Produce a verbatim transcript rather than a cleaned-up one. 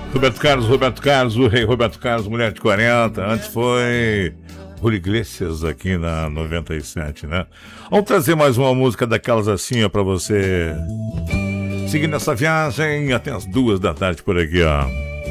Roberto Carlos, Roberto Carlos, o rei Roberto Carlos, mulher de quarenta. Antes foi Julio Iglesias aqui na noventa e sete, né? Vamos trazer mais uma música daquelas assim, ó, pra você seguir nessa viagem até as duas da tarde por aqui, ó.